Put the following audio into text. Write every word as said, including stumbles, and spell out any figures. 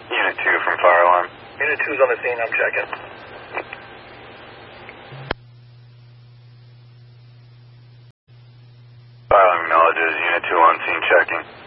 Unit two from fire alarm. Unit two's on the scene, I'm checking. Fire alarm acknowledges. Unit two on scene checking.